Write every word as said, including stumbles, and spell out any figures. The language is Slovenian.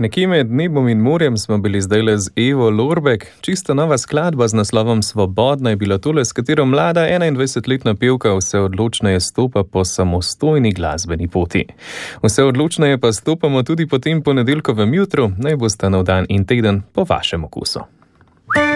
Nekje med nebom in morjem smo bili zdajle z Evo Lorbek. Čisto nova skladba z naslovom Svobodna je bila tole, s katero mlada enaindvajsetletna pevka vse odločneje stopa po samostojni glasbeni poti. Vse odločneje pa stopamo tudi po tem ponedeljkovem jutru, naj bosta nov dan in teden po vašem okusu.